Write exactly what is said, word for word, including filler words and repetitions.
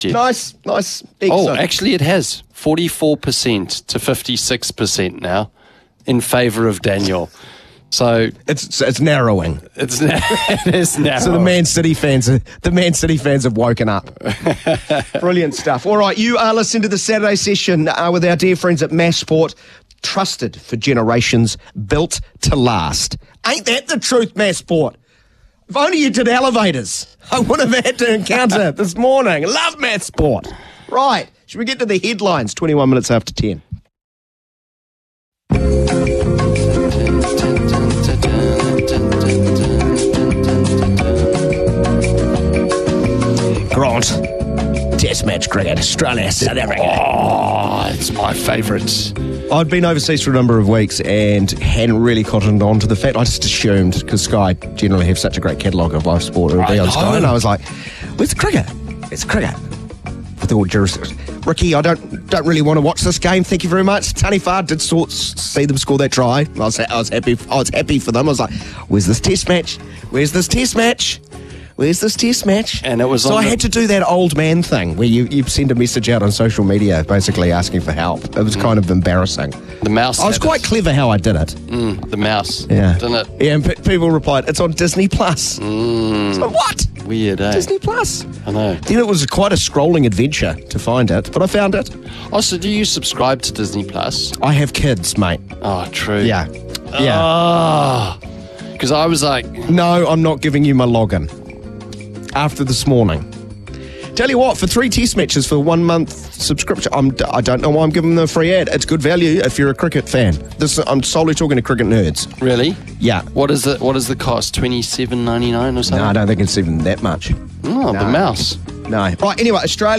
Nice, nice. Oh, Excellent. actually it has. forty-four percent to fifty-six percent now in favour of Daniel. So It's it's narrowing. it's it is now. So the Man City fans, are, the Man City fans have woken up. Brilliant stuff. All right, you are listening to the Saturday session uh, with our dear friends at Massport, trusted for generations, built to last. Ain't that the truth, Massport? If only you did elevators, I wouldn't have had to encounter this morning. Love Massport. Right, should we get to the headlines? twenty-one minutes after ten. Grant, Test match cricket, Australia, South Africa. Oh, it's my favourite. I'd been overseas for a number of weeks and hadn't really cottoned on to the fact. I just assumed, because Sky generally have such a great catalogue of live sport, it would be on Sky, and I was like, where's the cricket? It's cricket. With all due respect, Ricky, I don't don't really want to watch this game. Thank you very much. Tanifar did sort see them score that try. I was I was happy. I was happy for them. I was like, where's this Test match? Where's this Test match? Where's this Test match? And it was so on I the- had to do that old man thing where you, you send a message out on social media basically asking for help. It was kind of embarrassing. The mouse. I was had quite it. clever how I did it. Mm, the mouse. Yeah. Didn't it? Yeah, and pe- people replied, it's on Disney Plus. Mm, So what? weird, eh? Disney Plus. I know. Then it was quite a scrolling adventure to find it, but I found it. Also, do you subscribe to Disney Plus? I have kids, mate. Oh, true. Yeah. Yeah. Oh. Because I was like, No, I'm not giving you my login. After this morning. Tell you what, for three Test matches for one month subscription, I'm, I don't know why I'm giving them a free ad. It's good value if you're a cricket fan. This I'm solely talking to cricket nerds. really? Yeah. What is it? What is the cost? Twenty-seven ninety-nine or something? No, I don't think it's even that much. Oh, the No. mouse. No. Right, anyway, Australia.